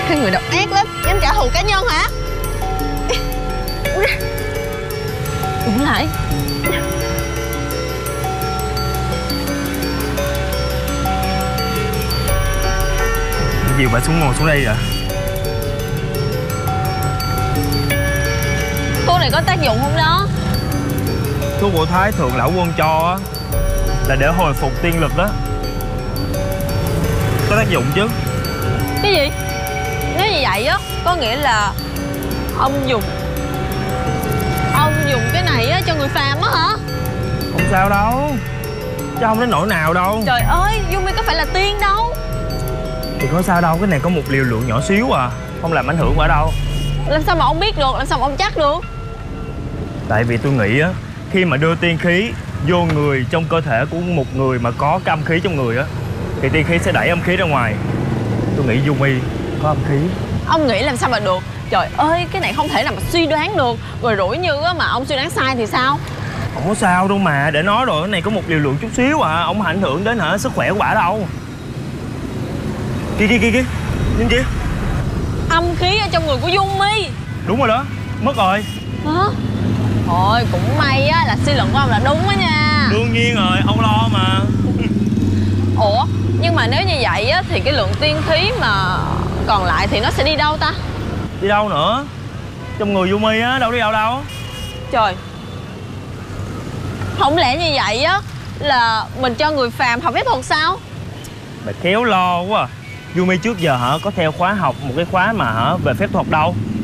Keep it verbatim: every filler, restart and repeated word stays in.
Cái người độc ác lắm, dám trả thù cá nhân hả? Đứng lại. Dìu bà xuống, ngồi xuống đây rồi. Thuốc này có tác dụng không đó? Thuốc của Thái Thượng Lão Quân cho á là để hồi phục tiên lực đó. Có tác dụng chứ. Cái gì? Nếu như vậy á, có nghĩa là ông dùng Ông dùng cái này á cho người phàm á hả? Không sao đâu, chứ không đến nỗi nào đâu. Trời ơi, Yumi có phải là tiên đâu. Thì có sao đâu, cái này có một liều lượng nhỏ xíu à, không làm ảnh hưởng qua đâu. Làm sao mà ông biết được, làm sao mà ông chắc được? Tại vì tôi nghĩ á, khi mà đưa tiên khí vô người trong cơ thể của một người mà có cái âm khí trong người á, thì tiên khí sẽ đẩy âm khí ra ngoài. Tôi nghĩ Yumi có âm khí. Ông nghĩ làm sao mà được? Trời ơi, cái này không thể nào mà suy đoán được. Rồi rủi như á mà ông suy đoán sai thì sao? Không có sao đâu mà, để nói rồi, cái này có một liều lượng chút xíu à, không ảnh hưởng đến hả sức khỏe của bà đâu. Kia kia kia kia, nhìn kìa. Âm khí ở trong người của Yumi. Đúng rồi đó, mất rồi. Hả? Thôi cũng may á là suy luận của ông là đúng á nha. Đương nhiên rồi, ông lo mà. Ủa, nhưng mà nếu như vậy á thì cái lượng tiên khí mà còn lại thì nó sẽ đi đâu ta? Đi đâu nữa? Trong người Yumi á, đâu đi đâu đâu. Trời, không lẽ như vậy á là mình cho người phàm học phép thuật sao? Bà khéo lo quá à. Yumi trước giờ hả có theo khóa học một cái khóa mà hả về phép thuật đâu.